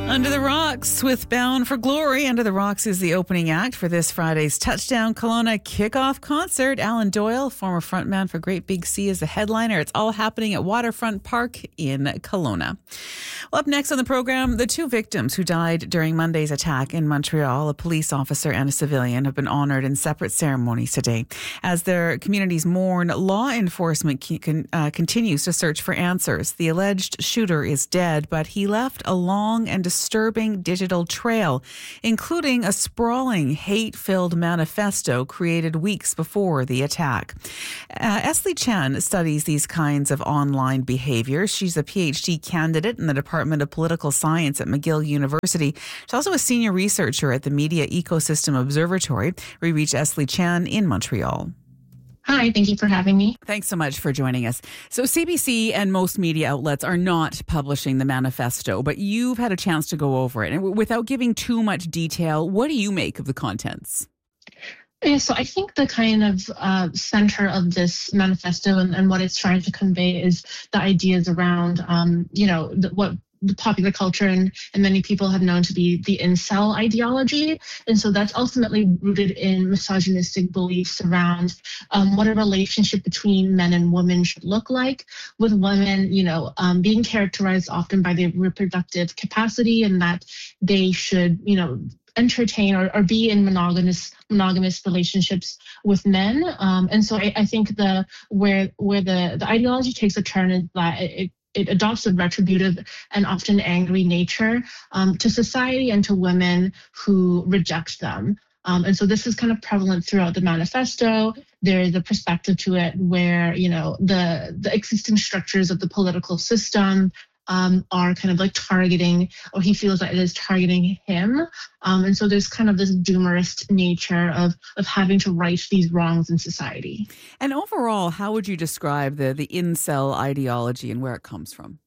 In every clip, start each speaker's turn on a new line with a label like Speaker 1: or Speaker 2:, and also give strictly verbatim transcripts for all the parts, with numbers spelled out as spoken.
Speaker 1: Under the Rocks with Bound for Glory. Under the Rocks is the opening act for this Friday's Touchdown Kelowna kickoff concert. Alan Doyle, former frontman for Great Big Sea, is the headliner. It's all happening at Waterfront Park in Kelowna. Well, up next on the program, the two victims who died during Monday's attack in Montreal, a police officer and a civilian, have been honored in separate ceremonies today. As their communities mourn, law enforcement can, uh, continues to search for answers. The alleged shooter is dead, but he left a long and disturbing digital trail, including a sprawling, hate-filled manifesto created weeks before the attack. Uh, Esley Chan studies these kinds of online behavior. She's a P H D candidate in the Department of Political Science at McGill University. She's also a senior researcher at the Media Ecosystem Observatory. We reach Esley Chan in Montreal.
Speaker 2: Hi, thank you for having me.
Speaker 1: Thanks so much for joining us. So C B C and most media outlets are not publishing the manifesto, but you've had a chance to go over it. And without giving too much detail, what do you make of the contents?
Speaker 2: Yeah, so I think the kind of uh, center of this manifesto and, and what it's trying to convey is the ideas around, um, you know, the, what the popular culture and, and many people have known to be the incel ideology. And so that's ultimately rooted in misogynistic beliefs around um, what a relationship between men and women should look like, with women, you know, um, being characterized often by their reproductive capacity, and that they should, you know, entertain or, or be in monogamous monogamous relationships with men. Um, and so I, I think the where where the, the ideology takes a turn is that it, it adopts a retributive and often angry nature um, to society and to women who reject them. Um, and so this is kind of prevalent throughout the manifesto. There is a perspective to it where, you know, the, the existing structures of the political system um, are kind of like targeting, or he feels that it is targeting him. Um, and so there's kind of this doomerist nature of, of having to right these wrongs in society.
Speaker 1: And overall, how would you describe the, the incel ideology and where it comes from?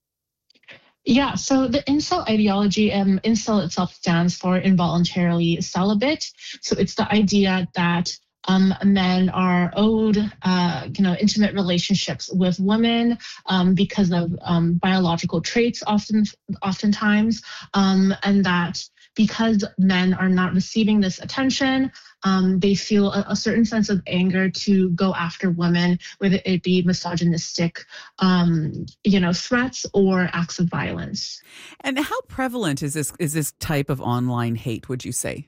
Speaker 2: Yeah, so the incel ideology, um, incel itself stands for involuntarily celibate. So it's the idea that Um, men are owed, uh, you know, intimate relationships with women um, because of um, biological traits, often, oftentimes, um, and that because men are not receiving this attention, um, they feel a, a certain sense of anger to go after women, whether it be misogynistic, um, you know, threats or acts of violence.
Speaker 1: And how prevalent is this is this type of online hate, would you say?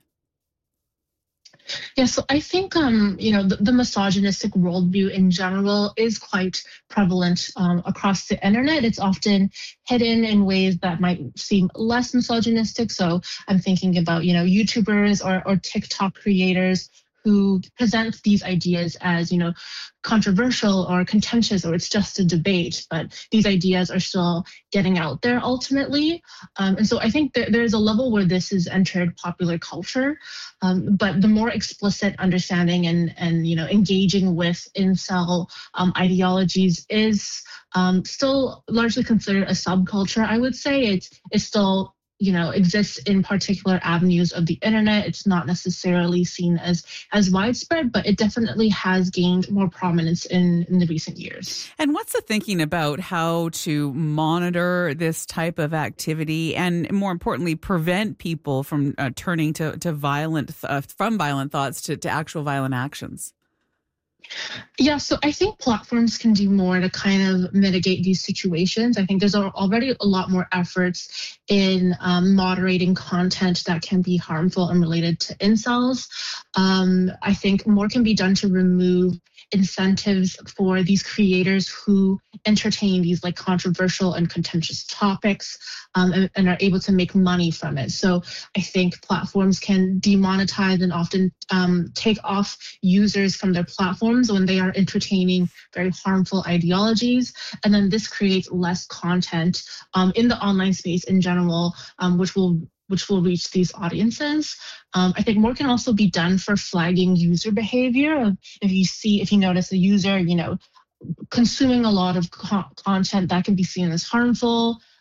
Speaker 2: Yeah, so I think, um, you know, the, the misogynistic worldview in general is quite prevalent um, across the internet. It's often hidden in ways that might seem less misogynistic. So I'm thinking about, you know, YouTubers or, or TikTok creators who present these ideas as, you know, controversial or contentious, or it's just a debate, but these ideas are still getting out there ultimately. Um, and so I think that there's a level where this has entered popular culture, um, but the more explicit understanding and, and you know, engaging with incel um, ideologies is um, still largely considered a subculture. I would say it's, it's still you know, exists in particular avenues of the internet. It's not necessarily seen as as widespread, but it definitely has gained more prominence in, in the recent years.
Speaker 1: And what's the thinking about how to monitor this type of activity and, more importantly, prevent people from uh, turning to, to violent, uh, from violent thoughts to, to actual violent actions?
Speaker 2: Yeah, so I think platforms can do more to kind of mitigate these situations. I think there's already a lot more efforts in um, moderating content that can be harmful and related to incels. Um, I think more can be done to remove incentives for these creators who entertain these like controversial and contentious topics um, and, and are able to make money from it. So I think platforms can demonetize and often um, take off users from their platforms when they are entertaining very harmful ideologies. And then this creates less content um, in the online space in general, um, which will which will reach these audiences. Um, I think more can also be done for flagging user behavior. If you see, if you notice a user, you know, consuming a lot of co- content that can be seen as harmful,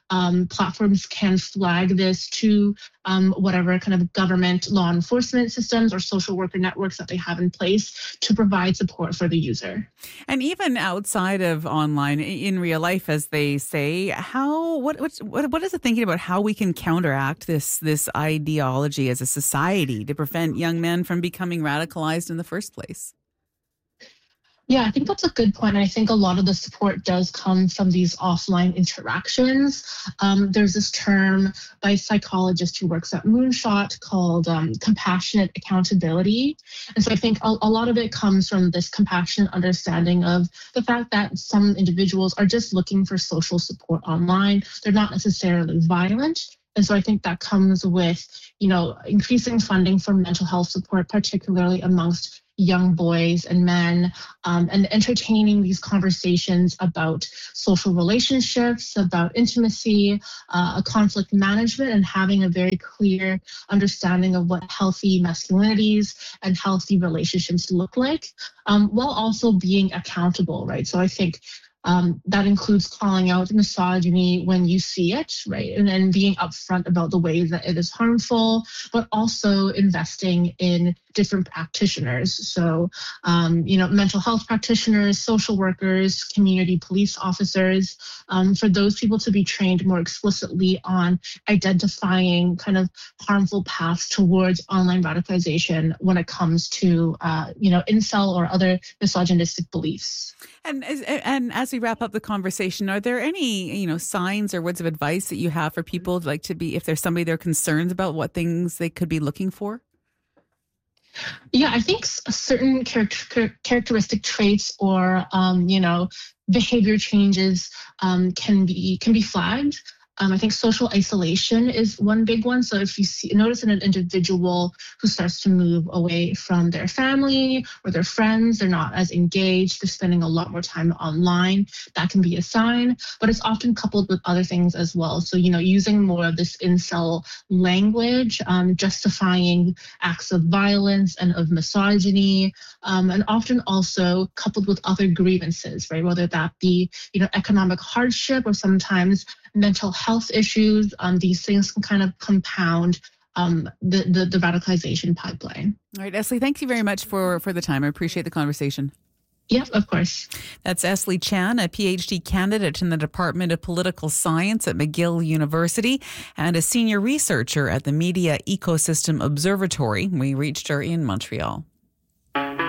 Speaker 2: um, platforms can flag this to um, whatever kind of government law enforcement systems or social worker networks that they have in place to provide support for the user.
Speaker 1: And even outside of online, in real life, as they say, how what what what is it thinking about how we can counteract this this ideology as a society to prevent young men from becoming radicalized in the first place?
Speaker 2: Yeah, I think that's a good point. I think a lot of the support does come from these offline interactions. Um, there's this term by a psychologist who works at Moonshot called um, compassionate accountability. And so I think a, a lot of it comes from this compassionate understanding of the fact that some individuals are just looking for social support online. They're not necessarily violent. And so I think that comes with, you know, increasing funding for mental health support, particularly amongst young boys and men, um, and entertaining these conversations about social relationships, about intimacy, uh, conflict management, and having a very clear understanding of what healthy masculinities and healthy relationships look like, um, while also being accountable, right? So I think Um, that includes calling out misogyny when you see it, right? And then being upfront about the ways that it is harmful, but also investing in different practitioners. So, um, you know, mental health practitioners, social workers, community police officers, um, for those people to be trained more explicitly on identifying kind of harmful paths towards online radicalization when it comes to, uh, you know, incel or other misogynistic beliefs.
Speaker 1: And as, and as we wrap up the conversation, are there any, you know, signs or words of advice that you have for people like to be, if there's somebody they're concerned about, what things they could be looking for?
Speaker 2: Yeah, I think certain character, characteristic traits or, um, you know, behavior changes um, can be can be flagged. Um, I think social isolation is one big one. So if you see, notice in an individual who starts to move away from their family or their friends, they're not as engaged, they're spending a lot more time online, that can be a sign, but it's often coupled with other things as well. So, you know, using more of this incel language, um, justifying acts of violence and of misogyny, um, and often also coupled with other grievances, right? Whether that be, you know, economic hardship or sometimes mental health issues, um, these things can kind of compound um, the, the, the radicalization pipeline.
Speaker 1: All right, Esley, thank you very much for, for the time. I appreciate the conversation.
Speaker 2: Yes, of course.
Speaker 1: That's Esley Chan, a PhD candidate in the Department of Political Science at McGill University and a senior researcher at the Media Ecosystem Observatory. We reached her in Montreal.